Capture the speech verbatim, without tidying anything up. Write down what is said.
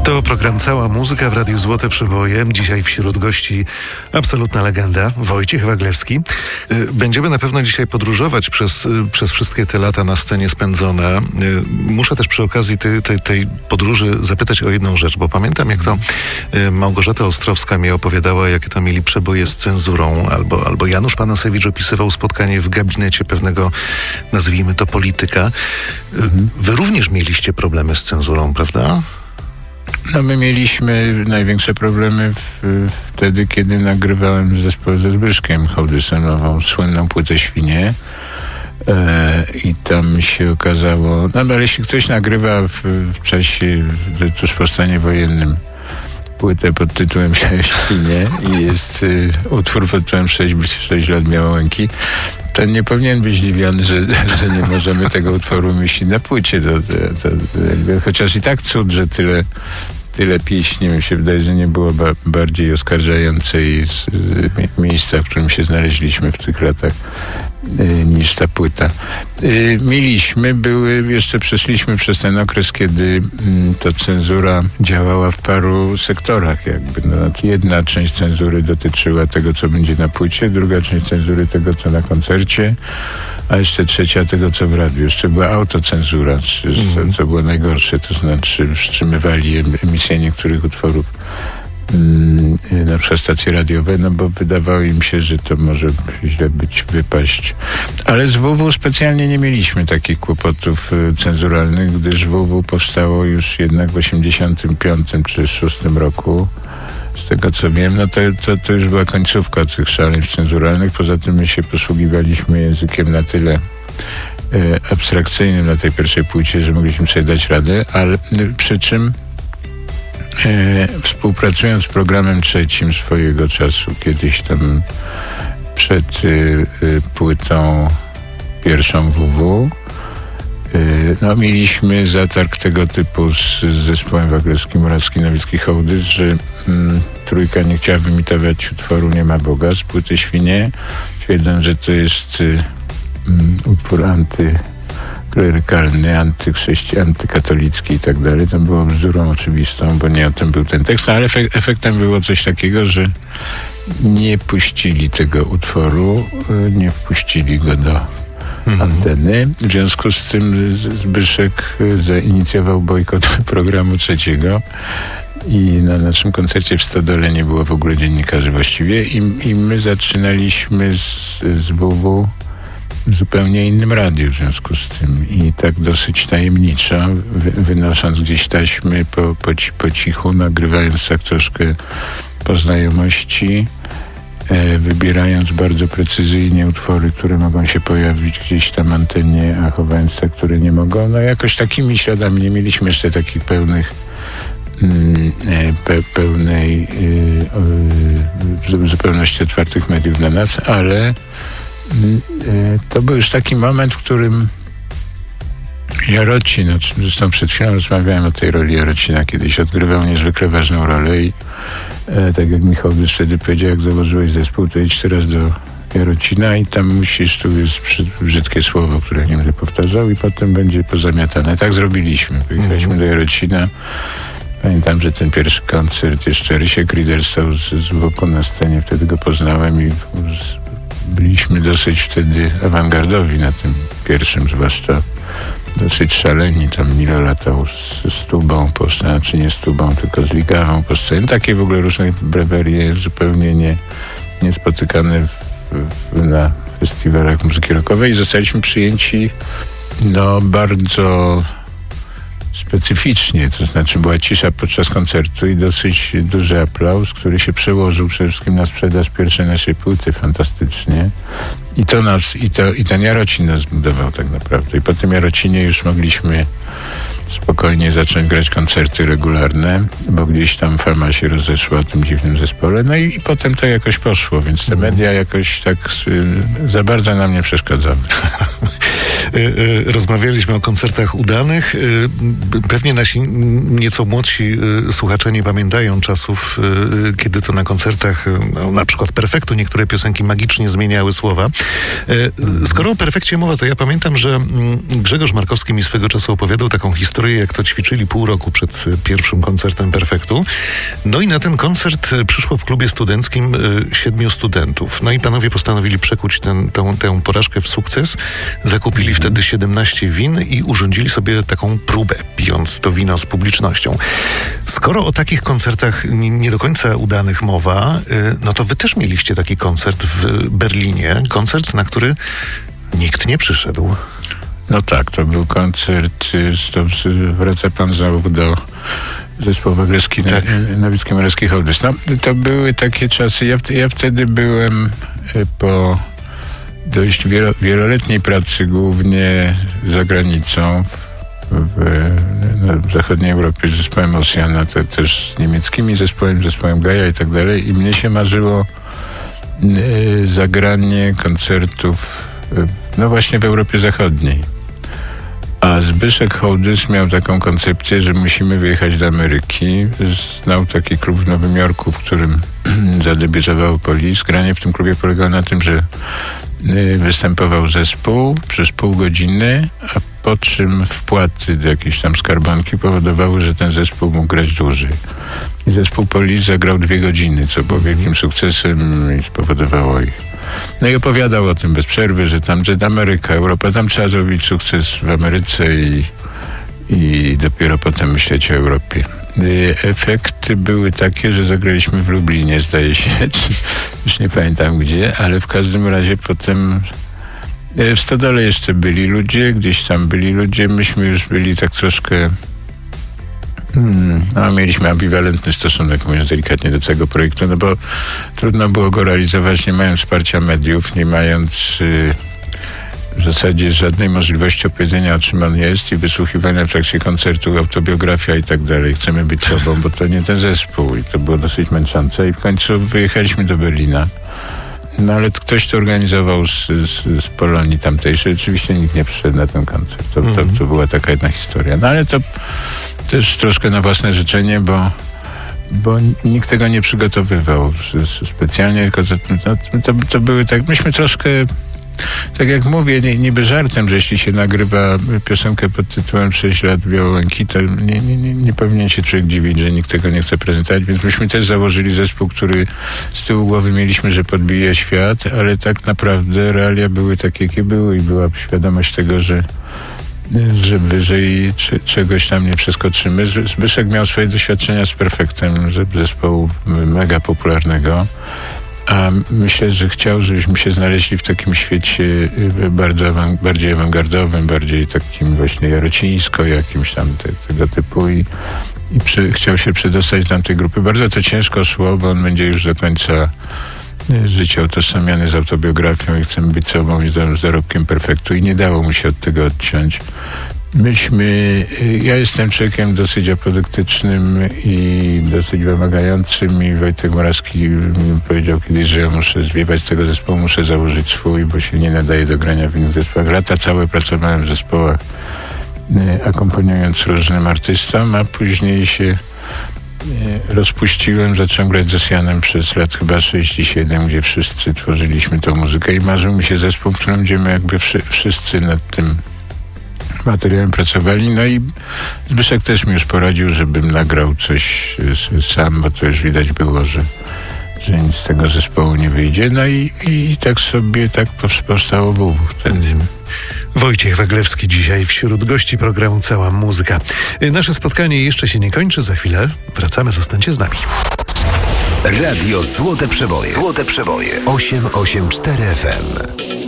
To program Cała Muzyka w Radiu Złote Przeboje. Dzisiaj wśród gości absolutna legenda, Wojciech Waglewski. Będziemy na pewno dzisiaj podróżować przez, przez wszystkie te lata na scenie spędzone. Muszę też przy okazji tej, tej, tej podróży zapytać o jedną rzecz, bo pamiętam, jak to Małgorzata Ostrowska mi opowiadała, jakie to mieli przeboje z cenzurą, albo, albo Janusz Panasewicz opisywał spotkanie w gabinecie pewnego, nazwijmy to, polityka. Wy również mieliście problemy z cenzurą, prawda? No my mieliśmy największe problemy w, wtedy, kiedy nagrywałem zespół ze Zbyszkiem Hołdysem nową słynną płytę Świnie e, i tam się okazało, no ale jeśli ktoś nagrywa w, w czasie tuż po stanie wojennym płytę pod tytułem Świnie i jest y, utwór pod tytułem sześć lat Białołęki, to nie powinien być zdziwiony, że, że nie możemy tego utworu umieścić na płycie. To, to, to, jakby, chociaż i tak cud, że tyle, tyle pieśni, mi się wydaje, że nie było ba- bardziej oskarżającej z, z miejsca, w którym się znaleźliśmy w tych latach, y, niż ta płyta. Y, mieliśmy, były, jeszcze przeszliśmy przez ten okres, kiedy y, ta cenzura działała w paru sektorach jakby. No, jedna część cenzury dotyczyła tego, co będzie na płycie, druga część cenzury tego, co na koncercie, a jeszcze trzecia tego, co w radiu. Jeszcze była autocenzura, czy, mm. co było najgorsze, to znaczy wstrzymywali emisję niektórych utworów, mm, na przykład stacje radiowe, no bo wydawało im się, że to może źle być, wypaść. Ale z W W specjalnie nie mieliśmy takich kłopotów y, cenzuralnych, gdyż W W powstało już jednak w osiemdziesiątym piątym czy szóstym roku. Z tego co wiem, no to, to, to już była końcówka tych szaleństw cenzuralnych. Poza tym my się posługiwaliśmy językiem na tyle e, abstrakcyjnym na tej pierwszej płycie, że mogliśmy sobie dać radę, ale e, przy czym e, współpracując z programem trzecim swojego czasu, kiedyś tam przed e, e, płytą pierwszą W W, no, mieliśmy zatarg tego typu z, z zespołem Waglewskim oraz Nowicki Hołdys, że mm, trójka nie chciała wyimitować utworu Nie ma Boga z płyty Świnie, twierdząc, że to jest y, mm, utwór antyklerykalny, antychrześci- antykatolicki i tak dalej. To było bzdurą oczywistą, bo nie o tym był ten tekst, ale efek- efektem było coś takiego, że nie puścili tego utworu, y, nie wpuścili go do anteny. W związku z tym Zbyszek zainicjował bojkot programu trzeciego i na naszym koncercie w Stodole nie było w ogóle dziennikarzy właściwie i, i my zaczynaliśmy z, z W W w zupełnie innym radiu w związku z tym i tak dosyć tajemniczo, wy, wynosząc gdzieś taśmy po, po, po cichu, nagrywając tak troszkę po znajomości, wybierając bardzo precyzyjnie utwory, które mogą się pojawić gdzieś tam na antenie, a chowając te, które nie mogą. No jakoś takimi śladami. Nie mieliśmy jeszcze takich pełnych pe, pełnej w zupełności otwartych mediów dla nas, ale to był już taki moment, w którym Jarocin, no, zresztą przed chwilą rozmawiałem o tej roli Jarocina, kiedyś odgrywał niezwykle ważną rolę i e, tak jak Michał Dysz wtedy powiedział, jak założyłeś zespół, to idź teraz do Jarocina i tam musisz, tu jest brzydkie słowo, które nie będę powtarzał i potem będzie pozamiatane. Tak zrobiliśmy. Pojechaliśmy mm. do Jarocina. Pamiętam, że ten pierwszy koncert jeszcze Rysiek Rieder stał z, z boku na scenie, wtedy go poznałem i z, byliśmy dosyć wtedy awangardowi na tym pierwszym, zwłaszcza dosyć szaleni, tam Milo latał z, z tubą po scenie, czy nie z tubą, tylko z ligawą po scenie. Takie w ogóle różne brewerie zupełnie nie, niespotykane w, w, na festiwalach muzyki rockowej i zostaliśmy przyjęci no bardzo specyficznie, to znaczy była cisza podczas koncertu i dosyć duży aplauz, który się przełożył przede wszystkim na sprzedaż pierwszej naszej płyty fantastycznie. I to nas, i, to, i ten Jarocin nas zbudował tak naprawdę. I po tym Jarocinie już mogliśmy spokojnie zacząć grać koncerty regularne, bo gdzieś tam fama się rozeszła o tym dziwnym zespole. No i, i potem to jakoś poszło, więc te media jakoś tak y, za bardzo nam nie przeszkadzały. Rozmawialiśmy o koncertach udanych. Pewnie nasi nieco młodsi słuchacze nie pamiętają czasów, kiedy to na koncertach, no, na przykład Perfektu, niektóre piosenki magicznie zmieniały słowa. Skoro o Perfekcie mowa, to ja pamiętam, że Grzegorz Markowski mi swego czasu opowiadał taką historię, jak to ćwiczyli pół roku przed pierwszym koncertem Perfektu. No i na ten koncert przyszło w klubie studenckim siedmiu studentów. No i panowie postanowili przekuć ten, tę, tę porażkę w sukces. Zakupili wtedy siedemnaście win i urządzili sobie taką próbę, pijąc to wino z publicznością. Skoro o takich koncertach nie do końca udanych mowa, no to wy też mieliście taki koncert w Berlinie. Koncert, na który nikt nie przyszedł. No tak, to był koncert, to wraca pan znowu do zespołu Wagleski, tak. Nowicki Morawski Hołdys. No, to były takie czasy, ja, ja wtedy byłem po dość wielo, wieloletniej pracy, głównie za granicą, w, w, w zachodniej Europie z zespołem Oceana, to też z niemieckimi zespołem, zespołem Gaja i tak dalej. I mnie się marzyło y, zagranie koncertów y, no właśnie w Europie Zachodniej. A Zbyszek Hołdys miał taką koncepcję, że musimy wyjechać do Ameryki. Znał taki klub w Nowym Jorku, w którym zadebiutował Police. Granie w tym klubie polegało na tym, że występował zespół przez pół godziny, a po czym wpłaty do jakiejś tam skarbonki powodowały, że ten zespół mógł grać dłużej. I zespół Police zagrał dwie godziny, co było wielkim sukcesem i spowodowało ich. No i opowiadał o tym bez przerwy, że tam, że Ameryka, Europa, tam trzeba zrobić sukces w Ameryce i, i dopiero potem myśleć o Europie. Efekty były takie, że zagraliśmy w Lublinie, zdaje się, już nie pamiętam gdzie, ale w każdym razie potem w Stodole jeszcze byli ludzie, gdzieś tam byli ludzie, myśmy już byli tak troszkę Hmm, no, mieliśmy ambiwalentny stosunek, mówiąc delikatnie, do całego projektu, no bo trudno było go realizować, nie mając wsparcia mediów, nie mając y, w zasadzie żadnej możliwości opowiedzenia, o czym on jest i wysłuchiwania w trakcie koncertu, autobiografia i tak dalej. Chcemy być sobą, bo to nie ten zespół i to było dosyć męczące i w końcu wyjechaliśmy do Berlina. No ale ktoś to organizował z, z, z Polonii tamtejszej. Oczywiście nikt nie przyszedł na ten koncert. To, to, to była taka jedna historia. No ale to też troszkę na własne życzenie, bo, bo nikt tego nie przygotowywał specjalnie, tylko to, to, to były tak, myśmy troszkę, tak jak mówię, niby żartem, że jeśli się nagrywa piosenkę pod tytułem sześć lat Białołęki, to nie, nie, nie, nie powinien się człowiek dziwić, że nikt tego nie chce prezentować, więc myśmy też założyli zespół, który z tyłu głowy mieliśmy, że podbije świat, ale tak naprawdę realia były takie, jakie były i była świadomość tego, że że wyżej czy, czegoś tam nie przeskoczymy. Zbyszek miał swoje doświadczenia z Perfektem, zespołu mega popularnego, a myślę, że chciał, żebyśmy się znaleźli w takim świecie bardzo awang- bardziej awangardowym, bardziej takim właśnie jarocińsko, jakimś tam te, tego typu i, i przy, chciał się przedostać do tamtej grupy. Bardzo to ciężko szło, bo on będzie już do końca życia utożsamiany z autobiografią i chcemy być sobą i z zarobkiem Perfektu i nie dało mu się od tego odciąć. Myśmy, ja jestem człowiekiem dosyć apodyktycznym i dosyć wymagającym i Wojtek Morawski mi powiedział kiedyś, że ja muszę zwiewać z tego zespołu, muszę założyć swój, bo się nie nadaje do grania w innych zespołach. Lata całe pracowałem w zespołach akompaniując różnym artystom, a później się rozpuściłem, zacząłem grać z Oceanem przez lat chyba sześć siedem, gdzie wszyscy tworzyliśmy tą muzykę i marzył mi się zespół, w którym będziemy jakby wszy, wszyscy nad tym materiałem pracowali. No i Zbyszek też mi już poradził, żebym nagrał coś sam, bo to już widać było, że, że nic z tego zespołu nie wyjdzie. No i, i tak sobie tak powstało W W wtedy. Wojciech Waglewski dzisiaj wśród gości programu Cała Muzyka. Nasze spotkanie jeszcze się nie kończy, za chwilę wracamy, zostańcie z nami. Radio Złote Przeboje. Złote Przeboje. osiem osiem cztery F M.